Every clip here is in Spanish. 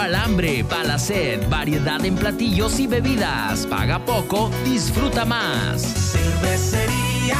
Pa'l hambre, pa' la sed, variedad en platillos y bebidas. Paga poco, disfruta más. Cervecería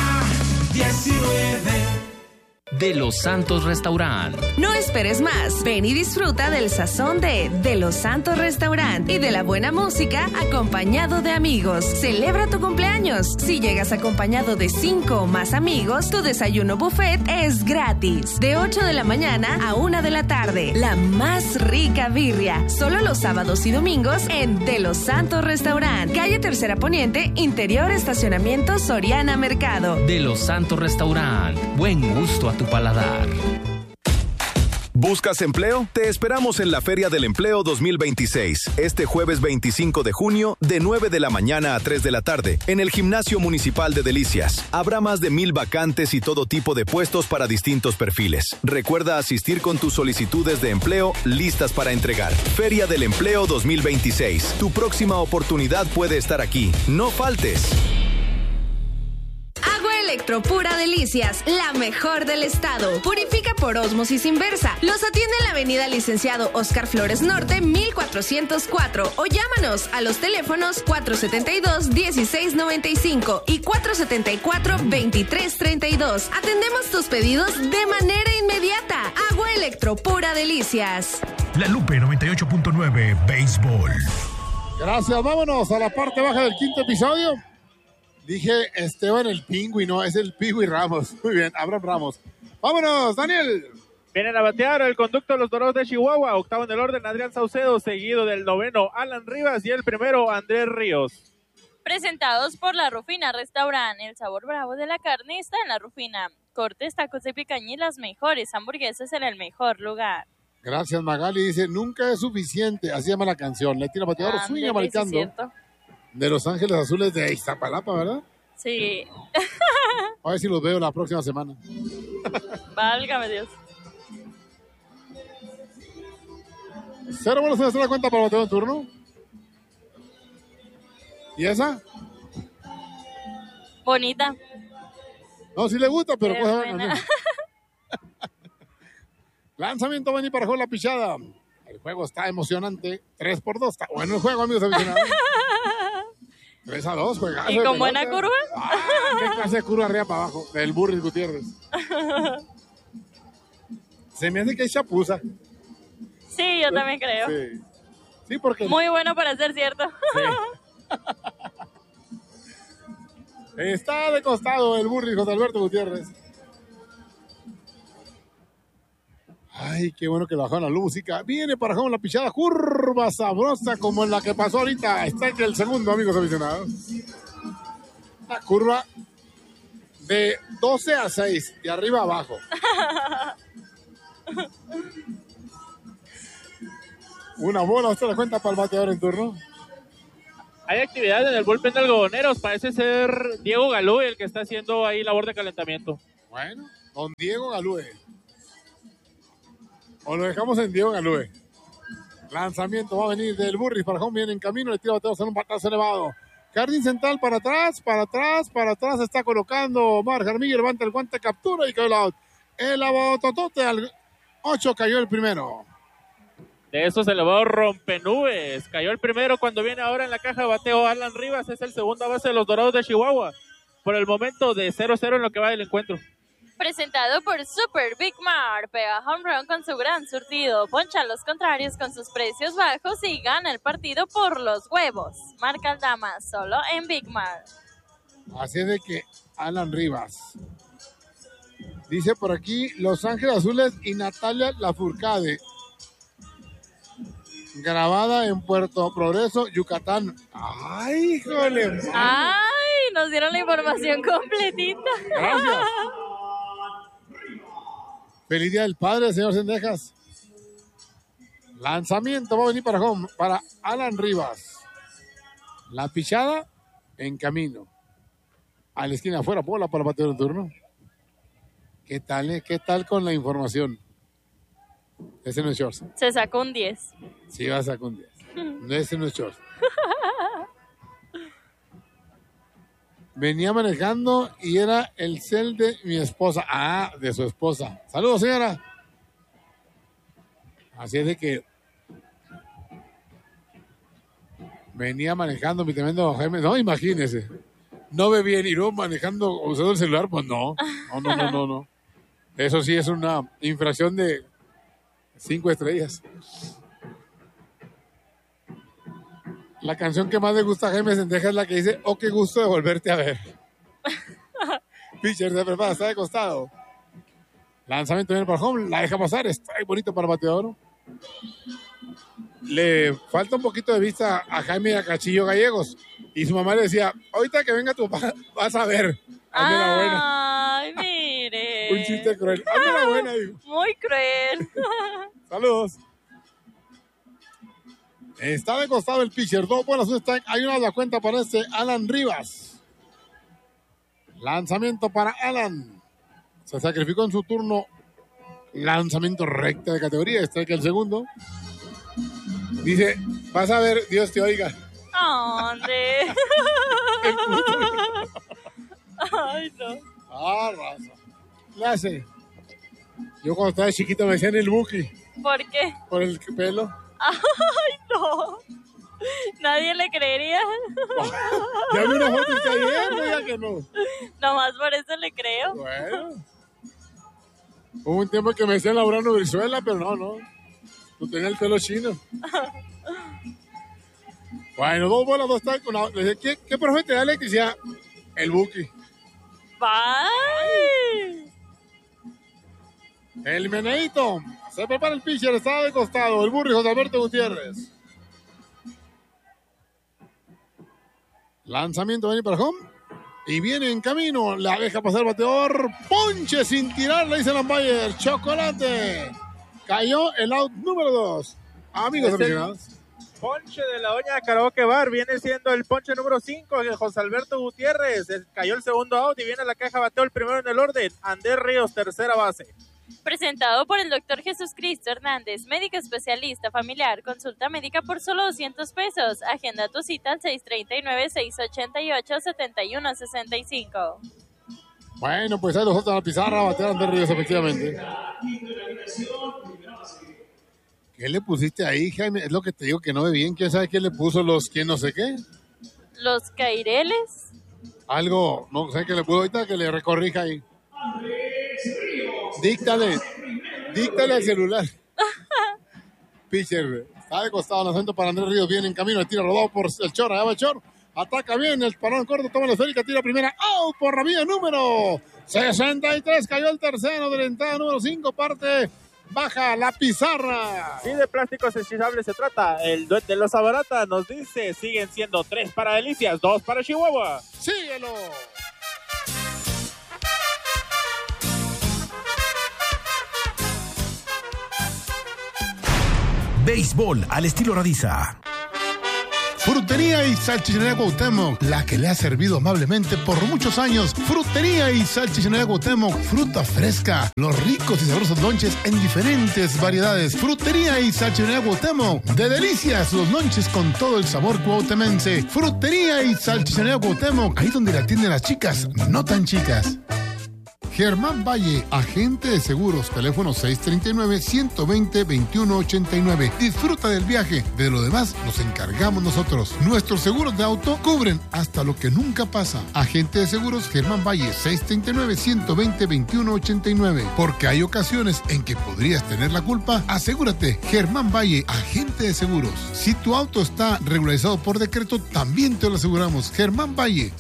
19 De Los Santos Restaurant. No esperes más. Ven y disfruta del sazón de Los Santos Restaurant y de la buena música acompañado de amigos. Celebra tu cumpleaños. Si llegas acompañado de 5 o más amigos, tu desayuno buffet es gratis. De 8 de la mañana a 1 de la tarde. La más rica birria. Solo los sábados y domingos en De Los Santos Restaurant. Calle Tercera Poniente, interior estacionamiento Soriana Mercado. De Los Santos Restaurant. Buen gusto a tu paladar. ¿Buscas empleo? Te esperamos en la Feria del Empleo 2026, este jueves 25 de junio, de 9 de la mañana a 3 de la tarde, en el Gimnasio Municipal de Delicias. Habrá más de 1,000 vacantes y todo tipo de puestos para distintos perfiles. Recuerda asistir con tus solicitudes de empleo listas para entregar. Feria del Empleo 2026. Tu próxima oportunidad puede estar aquí. No faltes. Electropura Delicias, la mejor del estado. Purifica por ósmosis inversa. Los atiende en la avenida Licenciado Oscar Flores Norte, 1404. O llámanos a los teléfonos 472-1695 y 474-2332. Atendemos tus pedidos de manera inmediata. Agua Electropura Delicias. La Lupe 98.9 Béisbol. Gracias, vámonos a la parte baja del quinto episodio. Dije Esteban el Pingüi, no, es el Pingüi Ramos. Muy bien, Abraham Ramos. ¡Vámonos, Daniel! Vienen a batear el conducto de los Dorados de Chihuahua. Octavo en el orden, Adrián Saucedo, seguido del noveno, Alan Rivas, y el primero, Andrés Ríos. Presentados por La Rufina Restaurant. El sabor bravo de la carne está en La Rufina. Cortes, tacos de picaña y las mejores hamburguesas en el mejor lugar. Gracias, Magali. Dice, nunca es suficiente. Así llama la canción. Le tira bateador, swing marcando. De Los Ángeles Azules de Iztapalapa, ¿verdad? Sí. A ver si los veo la próxima semana. Válgame Dios. 0 bolas en hacer la cuenta para el bateo en turno. ¿Y esa? Bonita. No, sí le gusta, pero es pues... buena. Lanzamiento Benny para la pichada. El juego está emocionante. 3-2. Está bueno el juego, amigos aficionados. 3-2, juegazo. ¿Y con buena curva? ¿Qué clase de curva arriba para abajo? Del Burris Gutiérrez. Se me hace que hay chapuza. Sí, yo también creo. Sí, sí, porque... Muy bueno para ser cierto. Sí. Está de costado el Burris José Alberto Gutiérrez. Ay, qué bueno que le bajaron la música. Viene para Jón la pichada, curva sabrosa como en la que pasó ahorita. Está en el segundo, amigos aficionados. La curva de 12-6, de arriba a abajo. Una bola, usted la cuenta para el bateador en turno. Hay actividad en el bullpen de Algodoneros. Parece ser Diego Galú el que está haciendo ahí labor de calentamiento. Bueno, don Diego Galúe. O lo dejamos en Diego Galúe. Lanzamiento va a venir del Burris. Farjón viene en camino. Le tira bateos en un batazo elevado. Jardín central para atrás. Está colocando Omar Jarmillo. Levanta el guante, captura y cayó el out. El abototote al 8 cayó el primero. De esos elevados rompenubes. Cayó el primero cuando viene ahora en la caja de bateo Alan Rivas. Es el segundo base de los Dorados de Chihuahua. Por el momento de 0-0 en lo que va del encuentro. Presentado por Super Big Mar. Pega home run con su gran surtido. Poncha a los contrarios con sus precios bajos y gana el partido por los huevos. Marca Aldama, solo en Big Mar. Así es de que Alan Rivas. Dice por aquí Los Ángeles Azules y Natalia Lafourcade. Grabada en Puerto Progreso, Yucatán. ¡Ay, híjole! ¡Ay! Nos dieron la información completita. Gracias. Feliz Día del Padre, señor Cendejas. Lanzamiento va a venir para Alan Rivas. La pichada en camino. A la esquina afuera, bola para el bateador en turno. ¿Qué tal, ¿Qué tal con la información? Ese no es shorts. Se sacó un 10. Sí, va a sacar un 10. No, ese no es shorts. Venía manejando y era el cel de mi esposa. Ah, de su esposa. Saludos, señora. Así es de que Venía manejando mi tremendo Jaime. No, imagínese. No ve bien y luego manejando usando el celular, pues no. No. Eso sí es una infracción de 5 estrellas. La canción que más le gusta a Jaime Sendeja es la que dice, oh, qué gusto de volverte a ver. Pitcher se prepara, está de costado. Lanzamiento viene para home, la deja pasar, está ahí bonito para el bateador. Le falta un poquito de vista a Jaime y a Cachillo Gallegos. Y su mamá le decía, ahorita que venga tu papá, vas a ver. Hazme la buena. Ay, mire. Un chiste cruel. Hazme la buena, digo. Muy cruel. Saludos. Está de costado el pitcher. 2 bolas, un strike. Hay una de la cuenta para Alan Rivas. Lanzamiento para Alan. Se sacrificó en su turno. Lanzamiento recta de categoría. Strike el segundo. Dice, vas a ver, Dios te oiga. ¿Dónde? Ay, no. Raza. Le hace. Yo cuando estaba chiquito me decían el Buki. ¿Por qué? Por el pelo. Ay, no. Nadie le creería. Ya vi una foto de ayer, no diga que no. Nomás por eso le creo. Bueno. Hubo un tiempo que me decían Laurano Brizuela, pero no. No tenía el pelo chino. Bueno, 2 bolas, 2 strikes. ¿Qué profe da electricidad? El Buki. Bye. El Meneito. Se prepara el pitcher, está de costado. El Burri, José Alberto Gutiérrez. Lanzamiento viene para home. Y viene en camino. La deja pasar el bateador. Ponche sin tirar, le dice Lambayer. Chocolate. Cayó el out número 2. Amigos aficionados. Ponche de la doña Karaoke Bar. Viene siendo el ponche número 5 de José Alberto Gutiérrez. Cayó el segundo out y viene a la caja. Bateó el primero en el orden. Ander Ríos, tercera base. Presentado por el Dr. Jesús Cristo Hernández, médico especialista familiar. Consulta médica por solo $200. Agenda tu cita al 639-688-7165. Bueno, pues ahí los otros a la pizarra, batearon de Ríos, efectivamente. ¿Qué le pusiste ahí, Jaime? Es lo que te digo que no ve bien. ¿Quién sabe qué le puso quién no sé qué? Los caireles. Algo, no sé qué le puso ahorita, que le recorrija ahí. Díctale al celular. Pitcher, está de costado, lanzamiento para Andrés Ríos, viene en camino, tira rodado por el Chor, allá va el Chor, ataca bien, el parón corto, toma la esférica, tira primera, out por la vía número 63, cayó el tercero de la entrada número 5, parte baja la pizarra. Sí, de plásticos desechables se trata. El duet de los Abarata nos dice, siguen siendo 3 para Delicias, 2 para Chihuahua. Síguelo. Béisbol al estilo Radiza. Frutería y Salchichonería Cuauhtémoc, la que le ha servido amablemente por muchos años. Frutería y Salchichonería Cuauhtémoc, fruta fresca, los ricos y sabrosos lonches en diferentes variedades. Frutería y Salchichonería Cuauhtémoc, de Delicias, los lonches con todo el sabor cuauhtemense. Frutería y Salchichonería Cuauhtémoc, ahí donde la atienden las chicas, no tan chicas. Germán Valle, agente de seguros, teléfono 639-120-2189. Disfruta del viaje, de lo demás nos encargamos nosotros. Nuestros seguros de auto cubren hasta lo que nunca pasa. Agente de seguros Germán Valle, 639-120-2189. Porque hay ocasiones en que podrías tener la culpa. Asegúrate, Germán Valle, agente de seguros. Si tu auto está regularizado por decreto, también te lo aseguramos. Germán Valle,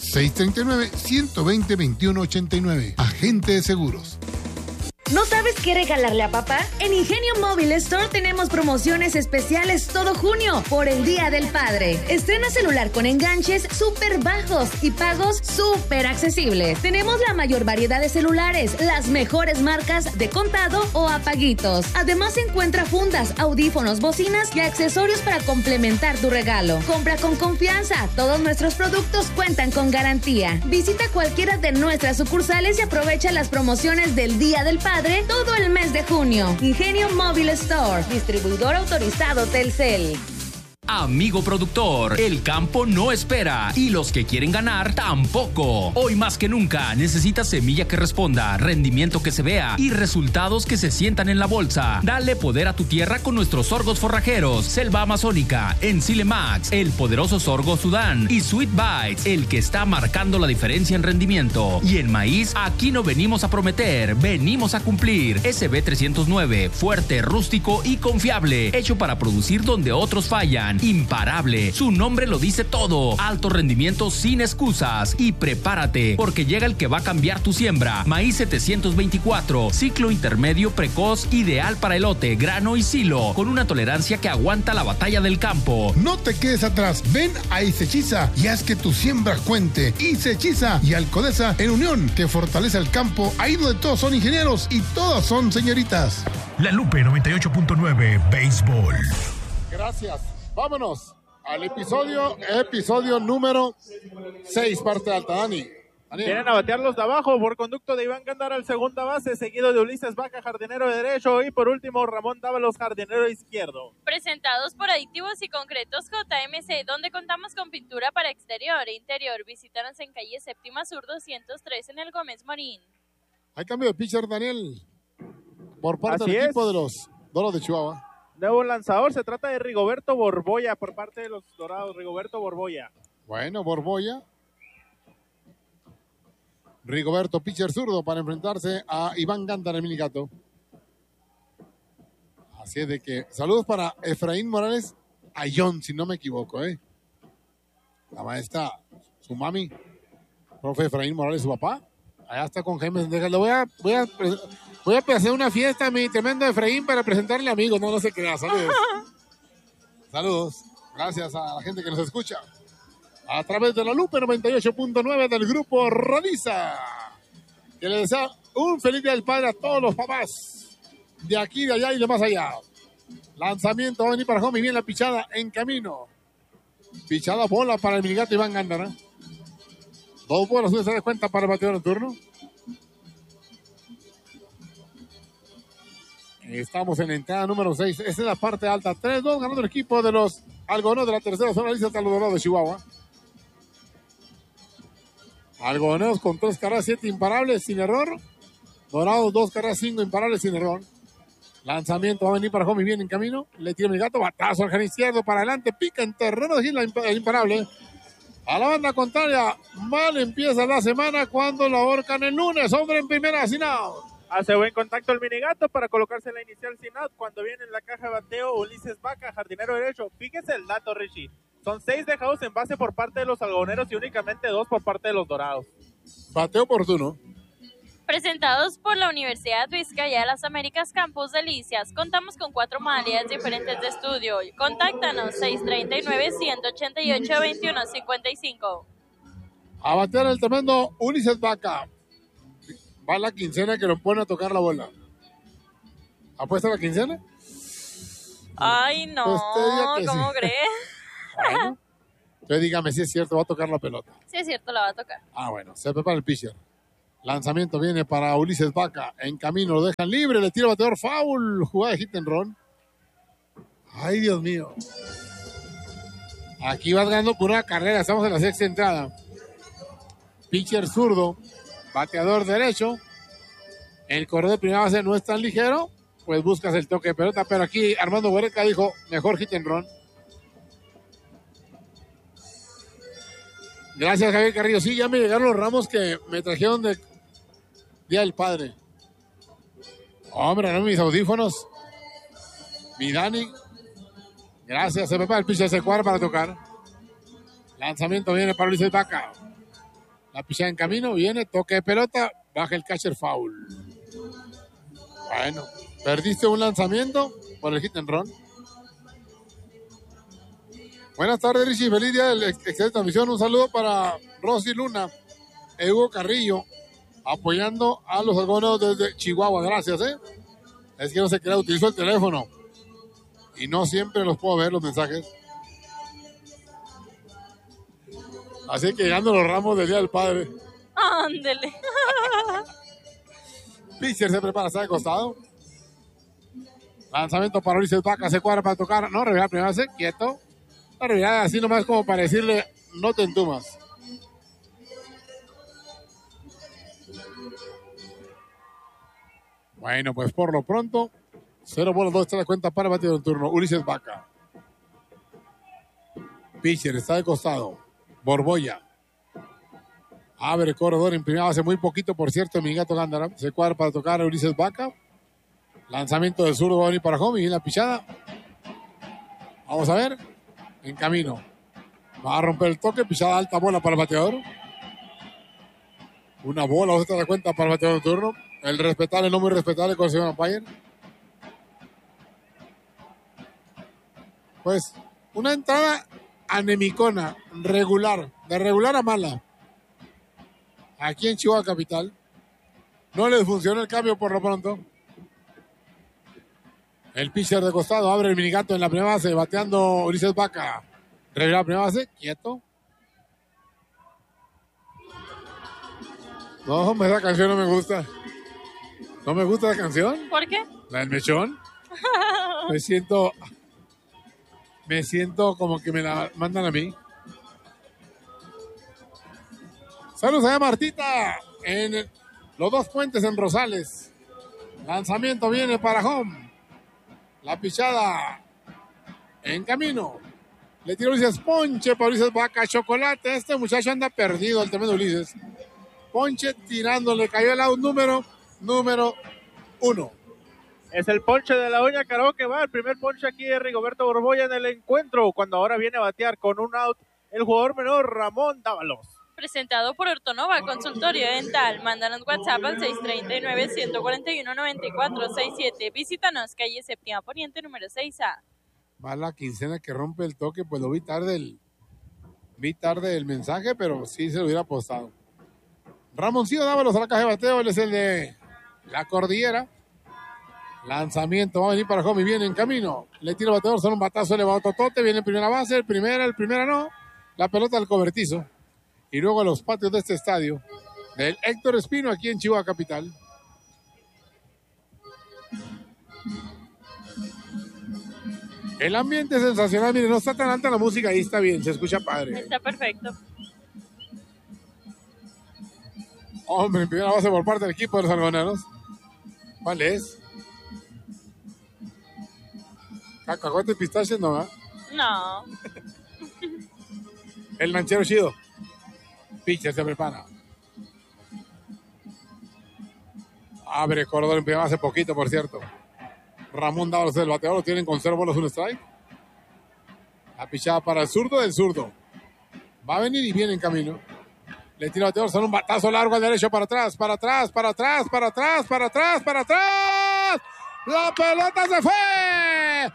639-120-2189. Agente de seguros. ¿No sabes qué regalarle a papá? En Ingenio Móvil Store tenemos promociones especiales todo junio por el Día del Padre. Estrena celular con enganches súper bajos y pagos súper accesibles. Tenemos la mayor variedad de celulares, las mejores marcas de contado o a paguitos. Además encuentra fundas, audífonos, bocinas y accesorios para complementar tu regalo. Compra con confianza. Todos nuestros productos cuentan con garantía. Visita cualquiera de nuestras sucursales y aprovecha las promociones del Día del Padre todo el mes de junio. Ingenio Móvil Store, distribuidor autorizado Telcel. Amigo productor, el campo no espera y los que quieren ganar tampoco. Hoy más que nunca necesitas semilla que responda, rendimiento que se vea y resultados que se sientan en la bolsa. Dale poder a tu tierra con nuestros sorgos forrajeros, Selva Amazónica, Ensile Max, el poderoso sorgo Sudán y Sweet Bites, el que está marcando la diferencia en rendimiento. Y en maíz, aquí no venimos a prometer, venimos a cumplir. SB 309, fuerte, rústico y confiable, hecho para producir donde otros fallan. Imparable, su nombre lo dice todo. Alto rendimiento sin excusas. Y prepárate, porque llega el que va a cambiar tu siembra. Maíz 724, ciclo intermedio precoz, ideal para elote, grano y silo, con una tolerancia que aguanta la batalla del campo. No te quedes atrás, ven a Isechiza y haz que tu siembra cuente. Isechiza y Alcodesa en unión, que fortalece el campo, ahí donde todos son ingenieros y todas son señoritas. La Lupe 98.9 Béisbol. Gracias. Vámonos al episodio número 6, parte alta. Dani. Vienen a batearlos de abajo por conducto de Iván Gándara al segunda base, seguido de Ulises Vaca, jardinero derecho, y por último Ramón Dávalos, jardinero izquierdo. Presentados por Aditivos y Concretos JMC, donde contamos con pintura para exterior e interior. Visítanos en calle Séptima Sur 203 en el Gómez Morín. Hay cambio de pitcher, Daniel, por parte Así del es. equipo de los Dorados de Chihuahua. Nuevo lanzador, se trata de Rigoberto Borboya por parte de los Dorados. Rigoberto Borboya. Bueno, Borboya. Rigoberto, pitcher zurdo, para enfrentarse a Iván Gándara, el Minigato. Así es de que, saludos para Efraín Morales Ayón, si no me equivoco, ¿eh? La maestra, su mami, profe Efraín Morales, su papá. Allá está con Jaime Sendejas. Voy a hacer una fiesta a mi tremendo Efraín para presentarle amigos. No se crea. Saludos. Saludos. Gracias a la gente que nos escucha a través de la Lupe 98.9 del Grupo Radiza, que le desea un feliz Día del Padre a todos los papás de aquí, de allá y de más allá. Lanzamiento, va a venir para home y viene la pichada en camino. Pichada bola para el Minigato Iván Gándara. 2 bolas, ¿se da cuenta para el bateador en turno? Estamos en la entrada número 6. Esta es la parte alta. 3-2 ganando el equipo de los algodoneros de la tercera zona lista hasta los Dorados de Chihuahua. Algodoneros con 3 carreras, 7 imparables sin error. Dorados 2 carreras, 5 imparables sin error. Lanzamiento va a venir para home y viene en camino. Le tira el gato, batazo al jardín izquierdo para adelante. Pica en terreno de el imparable. A la banda contraria, mal empieza la semana cuando la ahorcan el lunes. Hombre en primera, sin out. Hace buen contacto el Minigato para colocarse en la inicial sin out. Cuando viene en la caja de bateo Ulises Vaca, jardinero derecho. Fíjese el dato, Richie. Son 6 dejados en base por parte de los algodoneros y únicamente 2 por parte de los Dorados. Bateo oportuno. Presentados por la Universidad Vizcaya de las Américas Campus Delicias. Contamos con 4 modalidades diferentes de estudio. Contáctanos 639-188-2155. A batear el tremendo Ulises Vaca. Va la quincena que lo pone a tocar la bola. ¿Apuesta la quincena? Ay, no, Pues ¿cómo sí. crees? Bueno, entonces dígame si es cierto, va a tocar la pelota. Sí, es cierto, la va a tocar. Bueno, se prepara el pitcher. Lanzamiento viene para Ulises Vaca. En camino lo dejan libre, le tira el bateador, foul, jugada de hit and run. Ay, Dios mío. Aquí vas ganando por una carrera, estamos en la 6ª entrada. Pitcher zurdo, bateador derecho. El corredor de primera base no es tan ligero, pues buscas el toque de pelota, pero aquí Armando Huereca dijo, mejor hit and run. Gracias, Javier Carrillo. Sí, ya me llegaron los ramos que me trajeron de Día del Padre. Hombre, no mis audífonos. Mi Dani. Gracias, se prepara el pitcher de cuadra para tocar. Lanzamiento viene para Ulises Vaca. La pichada en camino, viene, toque de pelota, baja el catcher, foul. Bueno, perdiste un lanzamiento por el hit and run. Buenas tardes, Richie. Feliz día de la excelente transmisión. Un saludo para Rosy Luna, Hugo Carrillo, apoyando a los algodoneros desde Chihuahua. Gracias, Es que no se crea, utilizo el teléfono y no siempre los puedo ver los mensajes. Así que llegando los ramos del Día del Padre. Ándele. Pitcher se prepara, está de costado. Lanzamiento para Ulises Vaca, se cuadra para tocar. No, revela primera base, quieto. La revirada así nomás como para decirle, no te entumas. Bueno, pues por lo pronto, 0-2 está la cuenta para el bateador en turno. Ulises Vaca. Pitcher está de costado. Borbolla. Abre el corredor en primera base muy poquito, por cierto, mi gato Gándara. Se cuadra para tocar a Ulises Vaca. Lanzamiento del zurdo va a venir para home y viene la pichada. Vamos a ver. En camino. Va a romper el toque. Pichada alta, bola para el bateador. Una bola, vamos a dar cuenta para el bateador de turno. El respetable, no muy respetable con el señor umpire. Pues una entrada anemicona, regular, de regular a mala. Aquí en Chihuahua Capital. No les funcionó el cambio por lo pronto. El pitcher de costado abre el minigato en la primera base, bateando Ulises Vaca. Revela la primera base, quieto. No, esa canción no me gusta. ¿No me gusta la canción? ¿Por qué? La del mechón. Me siento como que me la mandan a mí. Saludos a Martita en los Dos Puentes en Rosales. Lanzamiento viene para home. La pichada en camino. Le tira Ulises, ponche para Ulises Vaca, chocolate. Este muchacho anda perdido, el tremendo Ulises. Ponche tirándole, cayó el out número 1. Es el ponche de la Doña Caro que va. El primer ponche aquí de Rigoberto Borbolla en el encuentro. Cuando ahora viene a batear con un out el jugador menor Ramón Dávalos. Presentado por Ortonova Consultorio Dental. Mándanos WhatsApp al 639-141-9467. Visítanos, calle Séptima Poniente, número 6A. Va la quincena que rompe el toque, pues lo vi tarde el mensaje, pero sí se lo hubiera apostado. Ramoncillo Dávalos a la caja de bateo, él es el de la Cordillera. Lanzamiento, va a venir para home y viene en camino. Le tira el bateador, son un batazo elevado totote, viene en primera base, el primera no. La pelota al cobertizo. Y luego a los patios de este estadio, del Héctor Espino, aquí en Chihuahua Capital. El ambiente es sensacional, miren, no está tan alta la música, ahí está bien, se escucha padre. Está perfecto. Hombre, en primera base por parte del equipo de los algoneros. ¿Cuál es? Cacahuete y pistache, ¿no? No. El ranchero chido. Pitcher se prepara. Abre corredor en primera base poquito, por cierto. Ramón Dávalos del bateador, lo tienen con 0 bolas, 1 strike. La pichada para el zurdo del zurdo. Va a venir y viene en camino. Le tira el bateador, sale un batazo largo al derecho, para atrás. La pelota se fue.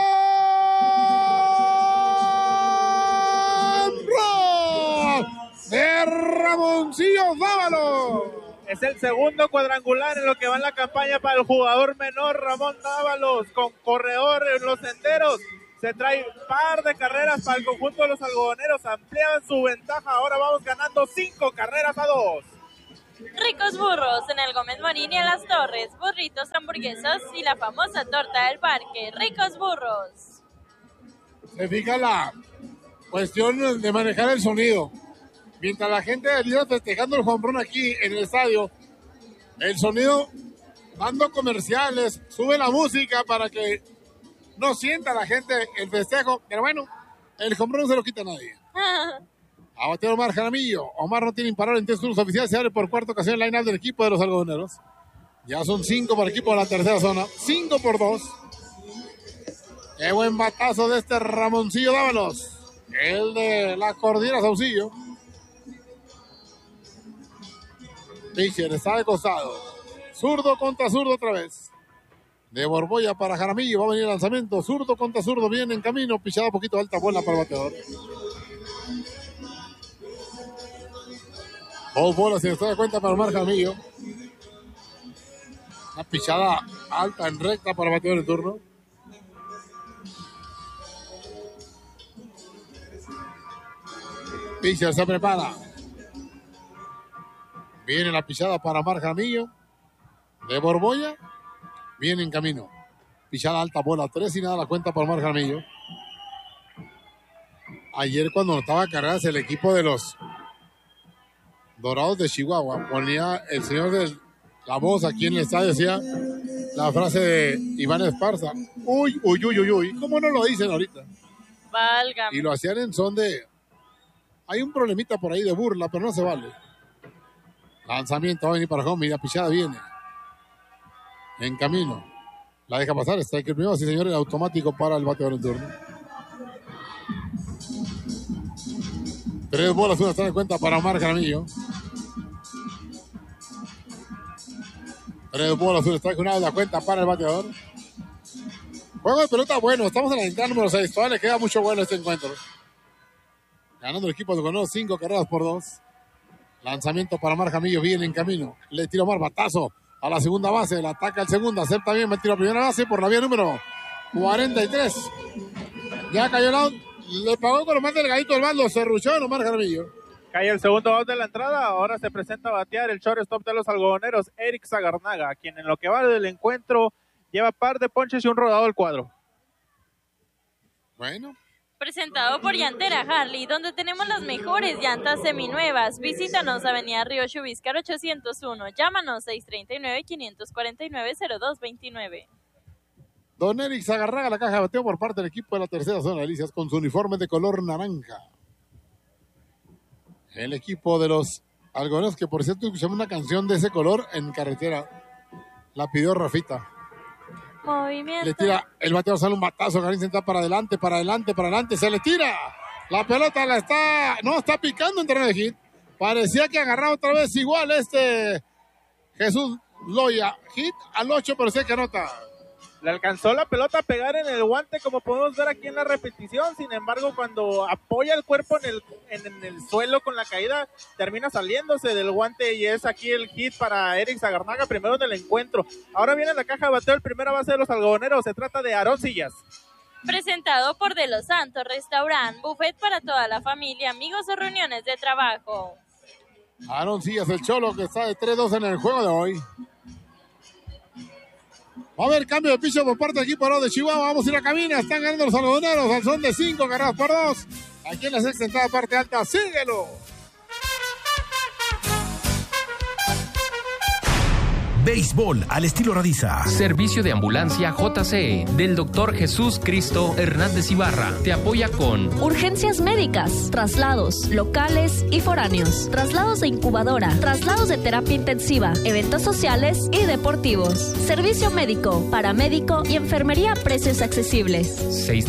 ¡Home run! De Ramoncillo Dávalos. Es el segundo cuadrangular en lo que va en la campaña para el jugador menor Ramón Dávalos, con corredor en los senderos. Se trae par de carreras para el conjunto de los algodoneros, amplían su ventaja. Ahora vamos ganando 5-2. Ricos burros en el Gómez Morín y en Las Torres. Burritos, hamburguesas y la famosa torta del parque. Ricos burros. Se fija la cuestión de manejar el sonido. Mientras la gente venía festejando el home run aquí en el estadio, el sonido dando comerciales, sube la música para que no sienta la gente el festejo. Pero bueno, el home run no se lo quita a nadie. A batear Omar Jaramillo. Omar no tiene imparable en 3 turnos oficiales. Se abre por cuarta ocasión el line-up del equipo de los algodoneros. Ya son 5 para el equipo de la tercera zona. 5-2. Qué buen batazo de este Ramoncillo Dávalos. El de la Cordillera Saucillo. Pitcher está de costado. Zurdo contra zurdo otra vez. De Borbolla para Jaramillo. Va a venir el lanzamiento. Zurdo contra zurdo. Viene en camino. Pichada un poquito alta. Bola para el bateador. 2 bolas, si se da cuenta, para Omar Jaramillo. Una pichada alta en recta para el bateador en turno. Pitcher se prepara. Viene la pichada para Omar Jaramillo. De Borbolla. Viene en camino. Pichada alta, bola 3 y nada, la cuenta para Omar Jaramillo. Ayer cuando notaba carreras el equipo de los Dorados de Chihuahua, ponía el señor de la voz aquí en el estadio, decía la frase de Iván Esparza, uy, uy, uy, uy, uy, ¿cómo no lo dicen ahorita? Válgame. Y lo hacían en son de, hay un problemita por ahí de burla, pero no se vale. Lanzamiento va a venir para home y la pichada viene. En camino. La deja pasar, está aquí el primero, sí señores, automático para el bateador en turno. 3 bolas, una está de cuenta para Omar Jaramillo. 3 bolas, una está de la cuenta para el bateador. Juego de pelota bueno, estamos en la entrada número 6, todavía le queda mucho bueno este encuentro. Ganando el equipo de Cono, 5 carreras por 2. Lanzamiento para Omar Jaramillo, viene en camino. Le tira Omar, batazo a la segunda base, la ataca el segundo, acepta bien, me tira a primera base por la vía número 43. Ya cayó el out. Le pagó con lo más delgadito el baldo, se ruchó Omar Jaramillo. Cae el segundo out de la entrada, ahora se presenta a batear el shortstop de los algodoneros, Eric Zagarnaga, quien en lo que va del encuentro lleva par de ponches y un rodado al cuadro. Bueno. Presentado por Llantera Harley, donde tenemos las mejores llantas seminuevas. Visítanos Avenida Río Chubíscar 801, llámanos 639-549-0229. Don Eric Zagarraga, la caja de bateo por parte del equipo de la tercera zona de Delicias con su uniforme de color naranja. El equipo de los algodoneros, que por cierto escuchamos una canción de ese color en carretera. La pidió Rafita. Movimiento. Le tira el bateador, sale un batazo, Karim Central para adelante, se le tira. La pelota no está picando en terreno de hit. Parecía que agarraba otra vez igual Jesús Loya. Hit al 8, pero sé que anota. Le alcanzó la pelota a pegar en el guante, como podemos ver aquí en la repetición. Sin embargo, cuando apoya el cuerpo en el suelo con la caída, termina saliéndose del guante y es aquí el hit para Eric Zagarnaga, primero en el encuentro. Ahora viene la caja de bateo, el primera base de los algodoneros. Se trata de Aarón Sillas. Presentado por De Los Santos Restaurant, buffet para toda la familia, amigos o reuniones de trabajo. Aarón Sillas, el cholo, que está de 3-2 en el juego de hoy. Va a haber cambio de picho por parte del equipo de Chihuahua. Vamos a ir a cabina. Están ganando los algodoneros al son de 5 carreras por 2. Aquí en la sexta entrada, parte alta. ¡Síguelo! Béisbol al estilo Radiza. Servicio de ambulancia JCE del Dr. Jesús Cristo Hernández Ibarra. Te apoya con urgencias médicas, traslados locales y foráneos, traslados de incubadora, traslados de terapia intensiva, eventos sociales y deportivos. Servicio médico, paramédico y enfermería a precios accesibles.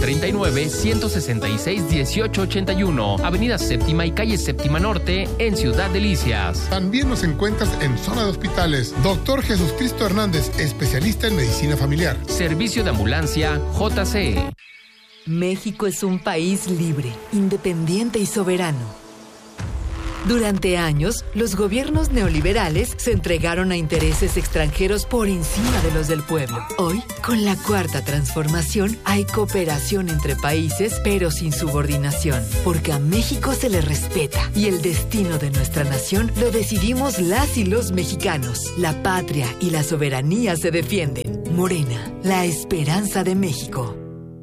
639-166-1881, Avenida Séptima y Calle Séptima Norte, en Ciudad Delicias. También nos encuentras en zona de hospitales. Doctor Jesús Cristo Hernández, especialista en medicina familiar. Servicio de ambulancia JCE. México es un país libre, independiente y soberano. Durante años, los gobiernos neoliberales se entregaron a intereses extranjeros por encima de los del pueblo. Hoy, con la Cuarta Transformación, hay cooperación entre países, pero sin subordinación, porque a México se le respeta y el destino de nuestra nación lo decidimos las y los mexicanos. La patria y la soberanía se defienden. Morena, la esperanza de México.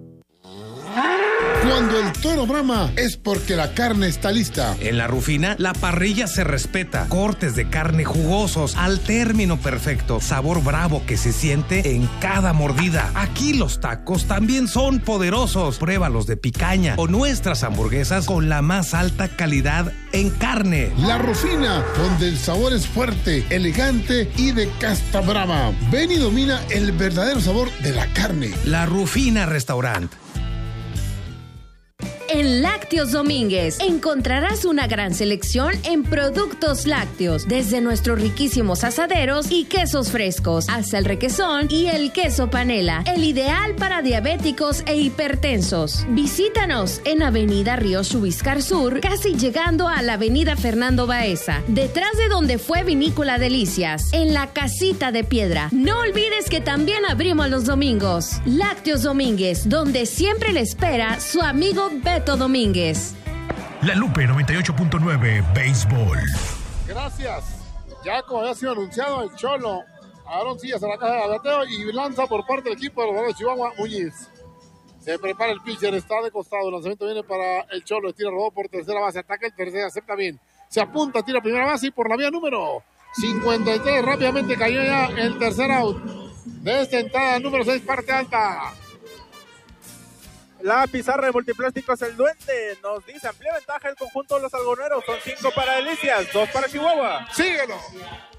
Cuando el toro brama es porque la carne está lista. En La Rufina, la parrilla se respeta. Cortes de carne jugosos al término perfecto. Sabor bravo que se siente en cada mordida. Aquí los tacos también son poderosos. Pruébalos de picaña o nuestras hamburguesas con la más alta calidad en carne. La Rufina, donde el sabor es fuerte, elegante y de casta brava. Ven y domina el verdadero sabor de la carne. La Rufina Restaurant. En Lácteos Domínguez encontrarás una gran selección en productos lácteos, desde nuestros riquísimos asaderos y quesos frescos, hasta el requesón y el queso panela, el ideal para diabéticos e hipertensos. Visítanos en Avenida Río Chubíscar Sur, casi llegando a la Avenida Fernando Baeza, detrás de donde fue Vinícola Delicias, en la Casita de Piedra. No olvides que también abrimos los domingos. Lácteos Domínguez, donde siempre le espera su amigo Beto Domínguez. La Lupe 98.9 Béisbol. Gracias. Ya como había sido anunciado, el Cholo Aarón Sillas a la caja de bateo y lanza por parte del equipo de los Dorados de Chihuahua, Muñiz. Se prepara el pitcher, está de costado. El lanzamiento viene para el Cholo. Tira, rodó por tercera base. Ataca el tercero, acepta bien. Se apunta, tira primera base y por la vía número 53. Rápidamente cayó ya el tercer out de esta entrada número 6, parte alta. La pizarra de Multiplásticos El Duende nos dice amplia ventaja el conjunto de los algoneros. Son 5 para Delicias, 2 para Chihuahua. Síguelo.